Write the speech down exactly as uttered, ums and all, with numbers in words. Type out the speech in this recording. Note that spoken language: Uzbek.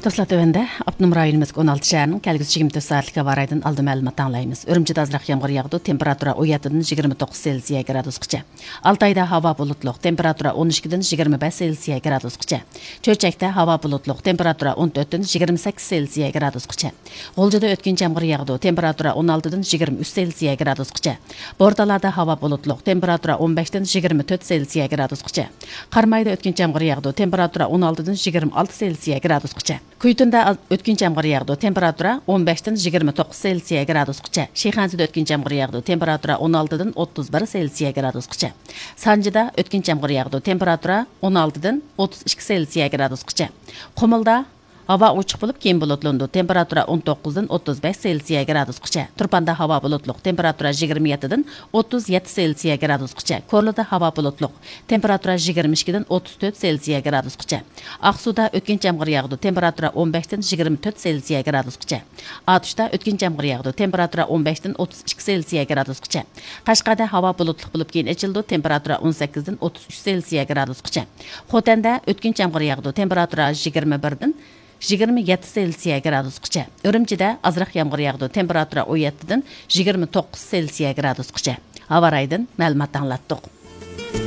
Dostlar tövende, Abnum rayonumuz on altı şəhərinin kəlgüsü yigirma dörd saatlik hava rayından aldı məlumat anlayımız. Ürümçide azraq yağmur yağdı, temperatura on yediden yigirma to'qqiz Selsiya gradusgacha. Altayda hava bulutluq, temperatura on ikkidən yigirma besh Selsiya gradusgacha. Çölçəkdə hava bulutluq, temperatura on to'rtdən yigirma sakkiz Selsiya gradusgacha. G'oljada o'tkinchi yağmur yağdı, temperatura on altıdan yigirma uch Selsiya gradusgacha. Bordalarda hava bulutluq, temperatura on beshdən yigirma to'rt Selsiya gradusgacha. Qarmayda o'tkinchi yağmur yağdı, temperatura on altıdan yigirma olti Selsiya gradusgacha. Kuytunda o'tkinchi yağmur yağdı, temperatura on beshdən yigirma to'qqiz Selsiya gradusgacha. Sheyxanzida o'tkinchi yağmur yağdı, temperatura on altıdan o'ttiz bir Selsiya gradusgacha. Sanjida o'tkinchi yağmur yağdı, temperatura on altıdan o'ttiz ikki Selsiya gradusgacha. Qumulda hava ochiq bo'lib, keyin bulutlandı. Temperatura on to'qqizdan o'ttiz besh Selsiya gradusgacha. Turpanda hava bulutluq, temperatura yigirma yettidan o'ttiz yetti Selsiya gradusgacha. Korlida hava bulutluq, temperatura yigirma ikkidan o'ttiz to'rt Selsiya gradusgacha. Aqsuda o'tkinchi yağmur yağdı, temperatura on beshdan yigirma to'rt Selsiya gradusgacha. Atushda o'tkinchi yağmur yağdı, temperatura on beshdan o'ttiz ikki Selsiya gradusgacha. Qashqarda hava bulutluq bo'lib, keyin ochildi, temperatura on sakkizdan o'ttiz uch Selsiya gradusgacha. Xotanda o'tkinchi yağmur yağdı, temperatura yigirma birdan yigirma yetti Selsiya gradusgacha. Ürümchida azraq yağmur yağdı, temperatura on yettidan yigirma to'qqiz Selsiya gradusgacha. Hava raydan ma'lumot anglatdik.